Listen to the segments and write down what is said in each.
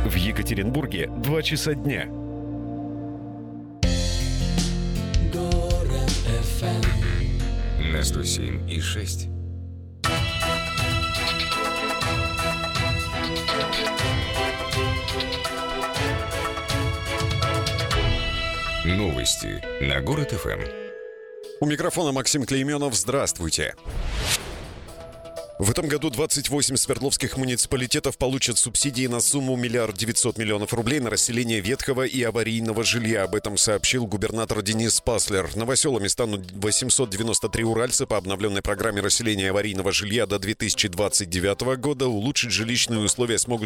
В Екатеринбурге 2 часа дня. Город FM. На 107,6. Новости на Город ФМ. У микрофона Максим Клейменов. Здравствуйте. В этом году 28 свердловских муниципалитетов получат субсидии на сумму 1 900 000 000 рублей на расселение ветхого и аварийного жилья. Об этом сообщил губернатор Денис Паслер. Новоселами станут 893 уральца по обновленной программе расселения аварийного жилья до 2029 года. Улучшить жилищные условия смогут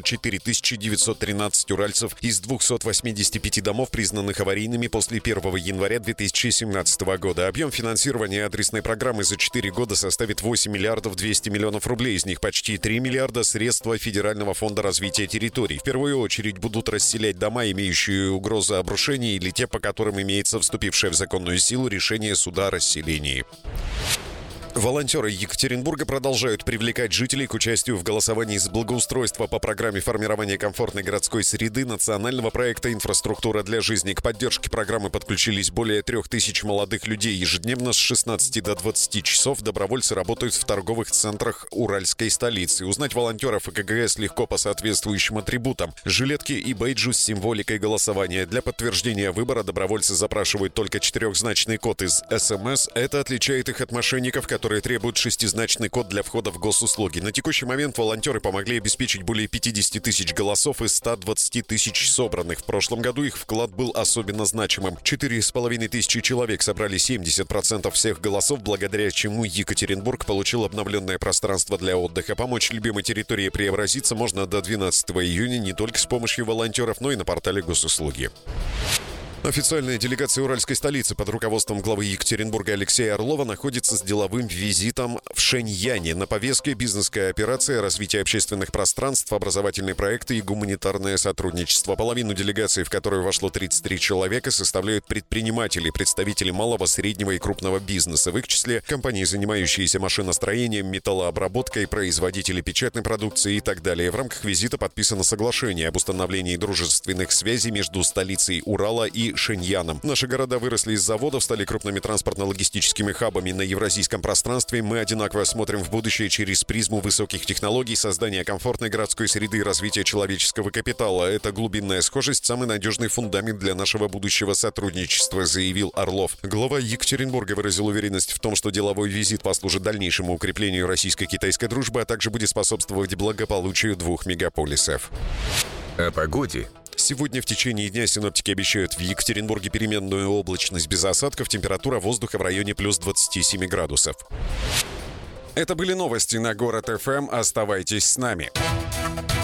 4913 уральцев из 285 домов, признанных аварийными после 1 января 2017 года. Объем финансирования адресной программы за 4 года составит 8 миллиардов 200 миллионов рублей. Из них почти 3 миллиарда средства Федерального фонда развития территорий. В первую очередь будут расселять дома, имеющие угрозу обрушения, или те, по которым имеется вступившее в законную силу решение суда о расселении. Волонтеры Екатеринбурга продолжают привлекать жителей к участию в голосовании за благоустройство по программе формирования комфортной городской среды национального проекта «Инфраструктура для жизни». К поддержке программы подключились более 3000 молодых людей. Ежедневно с 16 до 20 часов добровольцы работают в торговых центрах уральской столицы. Узнать волонтеров и КГС легко по соответствующим атрибутам. Жилетки и бейджи с символикой голосования. Для подтверждения выбора добровольцы запрашивают только 4-значный код из СМС. Это отличает их от мошенников, которые требуют 6-значный код для входа в госуслуги. На текущий момент волонтеры помогли обеспечить более 50 тысяч голосов из 120 тысяч собранных. В прошлом году их вклад был особенно значимым. 4500 человек собрали 70% всех голосов, благодаря чему Екатеринбург получил обновленное пространство для отдыха. Помочь любимой территории преобразиться можно до 12 июня не только с помощью волонтеров, но и на портале госуслуги. Официальная делегация уральской столицы под руководством главы Екатеринбурга Алексея Орлова находится с деловым визитом в Шэньяне. На повестке бизнес-кооперация, развитие общественных пространств, образовательные проекты и гуманитарное сотрудничество. Половину делегации, в которую вошло 33 человека, составляют предприниматели, представители малого, среднего и крупного бизнеса. В их числе компании, занимающиеся машиностроением, металлообработкой, производители печатной продукции и так далее. В рамках визита подписано соглашение об установлении дружественных связей между столицей Урала и Шэньяном. Наши города выросли из заводов, стали крупными транспортно-логистическими хабами на евразийском пространстве. Мы одинаково смотрим в будущее через призму высоких технологий, создания комфортной городской среды и развития человеческого капитала. Эта глубинная схожесть – самый надежный фундамент для нашего будущего сотрудничества, заявил Орлов. Глава Екатеринбурга выразил уверенность в том, что деловой визит послужит дальнейшему укреплению российско-китайской дружбы, а также будет способствовать благополучию двух мегаполисов. О погоде. Сегодня в течение дня синоптики обещают в Екатеринбурге переменную облачность без осадков, температура воздуха в районе плюс 27 градусов. Это были новости на Город ФМ. Оставайтесь с нами.